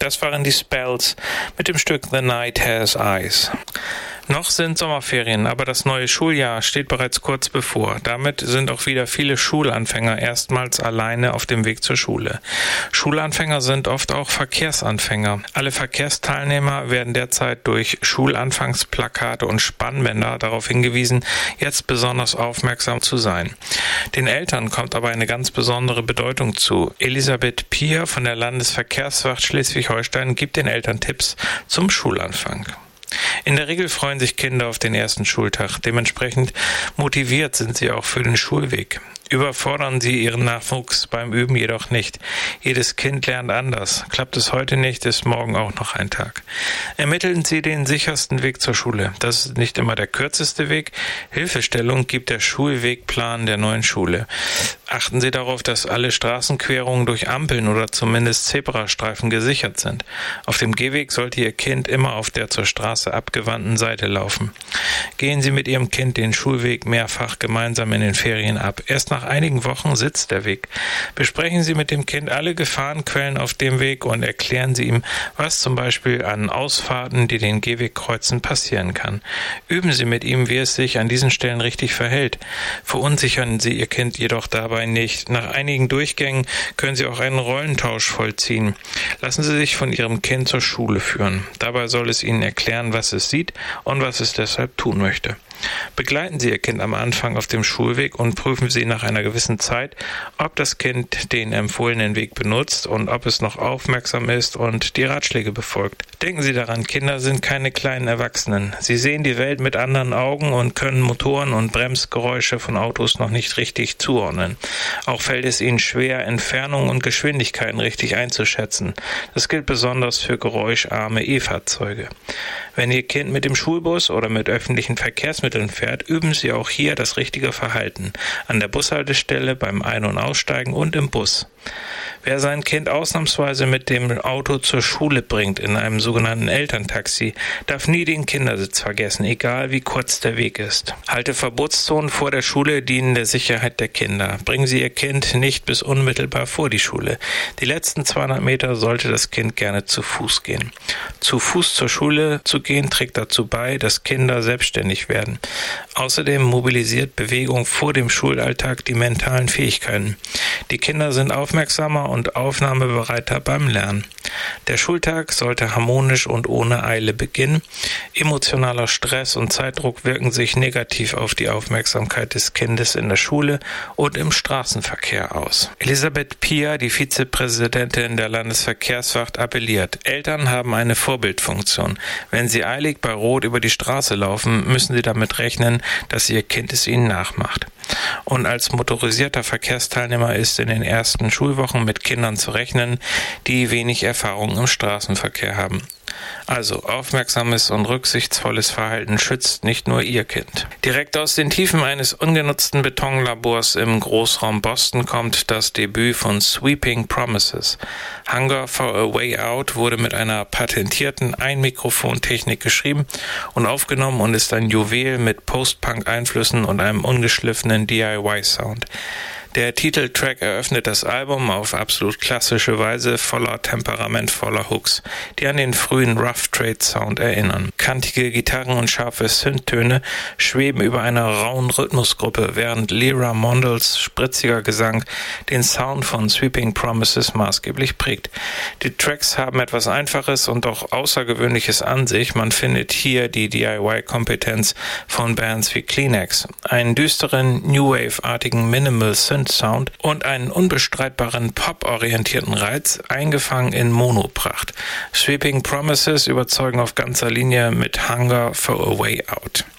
Das waren die Spells mit dem Stück The Night Has Eyes. Noch sind Sommerferien, aber das neue Schuljahr steht bereits kurz bevor. Damit sind auch wieder viele Schulanfänger erstmals alleine auf dem Weg zur Schule. Schulanfänger sind oft auch Verkehrsanfänger. Alle Verkehrsteilnehmer werden derzeit durch Schulanfangsplakate und Spannbänder darauf hingewiesen, jetzt besonders aufmerksam zu sein. Den Eltern kommt aber eine ganz besondere Bedeutung zu. Elisabeth Pier von der Landesverkehrswacht Schleswig-Holstein gibt den Eltern Tipps zum Schulanfang. In der Regel freuen sich Kinder auf den ersten Schultag. Dementsprechend motiviert sind sie auch für den Schulweg. Überfordern Sie Ihren Nachwuchs beim Üben jedoch nicht. Jedes Kind lernt anders. Klappt es heute nicht, ist morgen auch noch ein Tag. Ermitteln Sie den sichersten Weg zur Schule. Das ist nicht immer der kürzeste Weg. Hilfestellung gibt der Schulwegplan der neuen Schule. Achten Sie darauf, dass alle Straßenquerungen durch Ampeln oder zumindest Zebrastreifen gesichert sind. Auf dem Gehweg sollte Ihr Kind immer auf der zur Straße abgewandten Seite laufen. Gehen Sie mit Ihrem Kind den Schulweg mehrfach gemeinsam in den Ferien ab. Erst nach einigen Wochen sitzt der Weg. Besprechen Sie mit dem Kind alle Gefahrenquellen auf dem Weg und erklären Sie ihm, was zum Beispiel an Ausfahrten, die den Gehweg kreuzen, passieren kann. Üben Sie mit ihm, wie es sich an diesen Stellen richtig verhält. Verunsichern Sie Ihr Kind jedoch dabei nicht. Nach einigen Durchgängen können Sie auch einen Rollentausch vollziehen. Lassen Sie sich von Ihrem Kind zur Schule führen. Dabei soll es Ihnen erklären, was es sieht und was es deshalb tun möchte. Begleiten Sie Ihr Kind am Anfang auf dem Schulweg und prüfen Sie nach einer gewissen Zeit, ob das Kind den empfohlenen Weg benutzt und ob es noch aufmerksam ist und die Ratschläge befolgt. Denken Sie daran, Kinder sind keine kleinen Erwachsenen. Sie sehen die Welt mit anderen Augen und können Motoren und Bremsgeräusche von Autos noch nicht richtig zuordnen. Auch fällt es ihnen schwer, Entfernungen und Geschwindigkeiten richtig einzuschätzen. Das gilt besonders für geräuscharme E-Fahrzeuge. Wenn Ihr Kind mit dem Schulbus oder mit öffentlichen Verkehrsmitteln fährt, üben Sie auch hier das richtige Verhalten. An der Bushaltestelle, beim Ein- und Aussteigen und im Bus. Wer sein Kind ausnahmsweise mit dem Auto zur Schule bringt, in einem sogenannten Elterntaxi, darf nie den Kindersitz vergessen, egal wie kurz der Weg ist. Halteverbotszonen vor der Schule dienen der Sicherheit der Kinder. Bringen Sie Ihr Kind nicht bis unmittelbar vor die Schule. Die letzten 200 Meter sollte das Kind gerne zu Fuß gehen. Zu Fuß zur Schule zu gehen trägt dazu bei, dass Kinder selbstständig werden. Außerdem mobilisiert Bewegung vor dem Schulalltag die mentalen Fähigkeiten. Die Kinder sind aufmerksamer und aufnahmebereiter beim Lernen. Der Schultag sollte harmonisch und ohne Eile beginnen. Emotionaler Stress und Zeitdruck wirken sich negativ auf die Aufmerksamkeit des Kindes in der Schule und im Straßenverkehr aus. Elisabeth Pier, die Vizepräsidentin der Landesverkehrswacht, appelliert: Eltern haben eine Vorbildfunktion. Wenn sie eilig bei Rot über die Straße laufen, müssen sie damit rechnen, dass ihr Kind es ihnen nachmacht. Und als motorisierter Verkehrsteilnehmer ist in den ersten Schulwochen mit Kindern zu rechnen, die wenig Erfahrung im Straßenverkehr haben. Also aufmerksames und rücksichtsvolles Verhalten schützt nicht nur Ihr Kind. Direkt aus den Tiefen eines ungenutzten Betonlabors im Großraum Boston kommt das Debüt von Sweeping Promises. Hunger for a Way Out wurde mit einer patentierten Ein-Mikrofon-Technik geschrieben und aufgenommen und ist ein Juwel mit Post-Punk-Einflüssen und einem ungeschliffenen DIY-Sound. Der Titeltrack eröffnet das Album auf absolut klassische Weise, voller temperamentvoller Hooks, die an den frühen Rough Trade Sound erinnern. Kantige Gitarren und scharfe Synthtöne schweben über einer rauen Rhythmusgruppe, während Lyra Mondals spritziger Gesang den Sound von Sweeping Promises maßgeblich prägt. Die Tracks haben etwas Einfaches und doch Außergewöhnliches an sich. Man findet hier die DIY-Kompetenz von Bands wie Kleenex, einen düsteren, New Wave-artigen Minimal Synth Sound und einen unbestreitbaren pop-orientierten Reiz, eingefangen in Monopracht. Sweeping Promises überzeugen auf ganzer Linie mit Hunger for a Way Out.